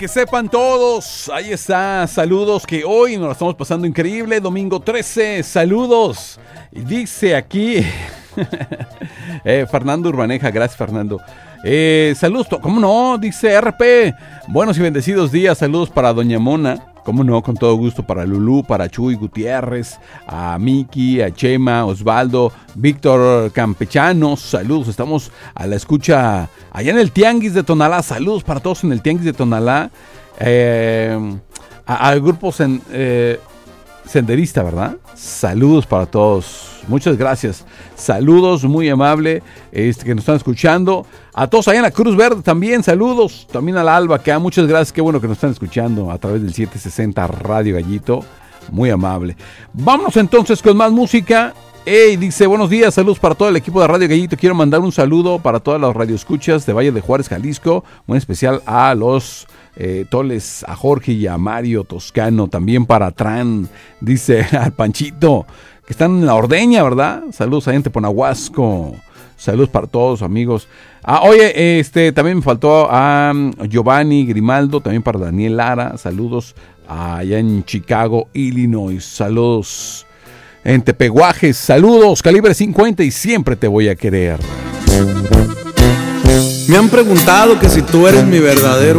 Que sepan todos, ahí está, saludos, que hoy nos la estamos pasando increíble, domingo 13, saludos. Y dice aquí, Fernando Urbaneja, gracias Fernando. Saludos, ¿cómo no? Dice RP, buenos y bendecidos días, saludos para Doña Mona. Cómo no, con todo gusto para Lulú, para Chuy Gutiérrez, a Miki, a Chema, Osvaldo, Víctor Campechanos, saludos, estamos a la escucha allá en el Tianguis de Tonalá, saludos para todos en el Tianguis de Tonalá, al grupo senderista, ¿verdad? Saludos para todos. Muchas gracias. Saludos, muy amable, que nos están escuchando. A todos allá en la Cruz Verde también, saludos. También a la Alba, que muchas gracias. Qué bueno que nos están escuchando a través del 760 Radio Gallito. Muy amable. Vámonos entonces con más música. Dice, buenos días, saludos para todo el equipo de Radio Gallito. Quiero mandar un saludo para todas las radioescuchas de Valle de Juárez, Jalisco. Muy especial a los Toles, a Jorge y a Mario Toscano. También para Tran, dice al Panchito, que están en la ordeña, ¿verdad? Saludos a gente de Ponahuasco. Saludos para todos, amigos. Oye, también me faltó a Giovanni Grimaldo, también para Daniel Lara. Saludos allá en Chicago, Illinois. Saludos en Tepehuajes. Saludos, Calibre 50 y siempre te voy a querer. Me han preguntado que si tú eres mi verdadero